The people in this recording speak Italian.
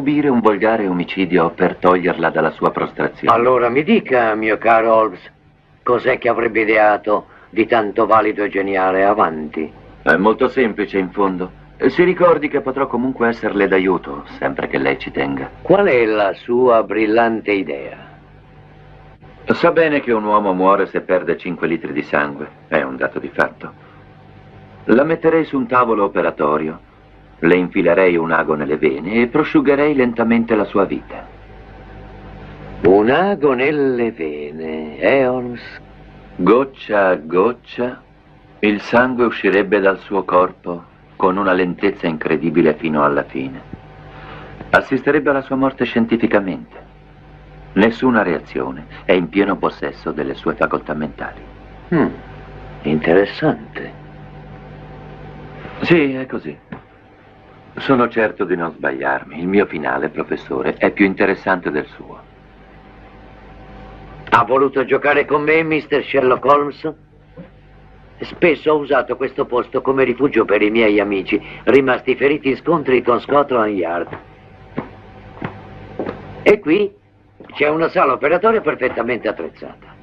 subire un volgare omicidio per toglierla dalla sua prostrazione. Allora mi dica, mio caro Holmes, cos'è che avrebbe ideato di tanto valido e geniale? Avanti. È molto semplice, in fondo. Si ricordi che potrò comunque esserle d'aiuto, sempre che lei ci tenga. Qual è la sua brillante idea? Sa bene che un uomo muore se perde 5 litri di sangue. È un dato di fatto. La metterei su un tavolo operatorio, le infilerei un ago nelle vene e prosciugherei lentamente la sua vita. Un ago nelle vene, Holmes? Goccia a goccia, il sangue uscirebbe dal suo corpo con una lentezza incredibile fino alla fine. Assisterebbe alla sua morte scientificamente. Nessuna reazione, è in pieno possesso delle sue facoltà mentali. Interessante. Sì, è così. Sono certo di non sbagliarmi. Il mio finale, professore, è più interessante del suo. Ha voluto giocare con me, Mr. Sherlock Holmes? Spesso ho usato questo posto come rifugio per i miei amici, rimasti feriti in scontri con Scotland Yard. E qui c'è una sala operatoria perfettamente attrezzata.